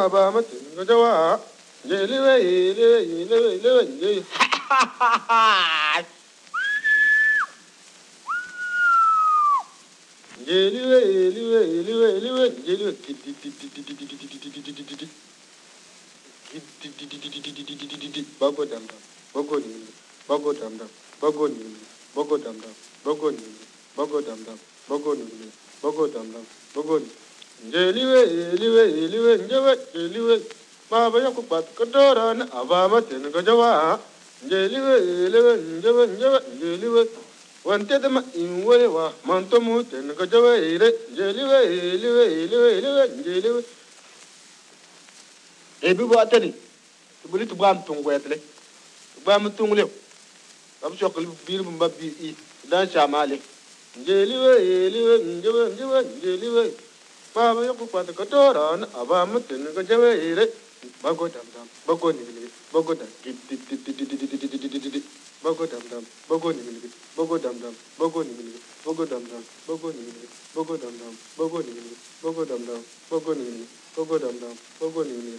Abama Tingajawa, Jelly, Bago dam dam, bago nim, bago dam dam, bago nim, bago dam dam, bago nim, bago dam dam, bago nim, bago dam dam, bago nim. Jeliwe, jeliwe, Baba Yakupat Kadoran, Abama Tingajawa, Jeliwe, wanted them in Walewa, Montomut and Gajawa, Jeliwe. Ebi wa tani tubuli tubam tungwetle tubam tungle ab chokol bir bu mbab bi dan chamale jeliwe baba yoku kwata katora abam tin ga jawe ire bago dam dam bago ni bago dam bago dam dam bago ni bago dam dam bago ni bago dam dam bago ni bago dam dam bago ni bago dam dam bago ni bago dam dam bago ni